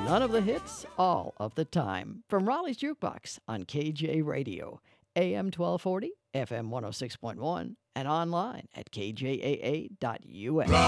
None of the hits, all of the time. From Raleigh's Jukebox on KJ Radio, AM 1240, FM 106.1, and online at kjaa.us.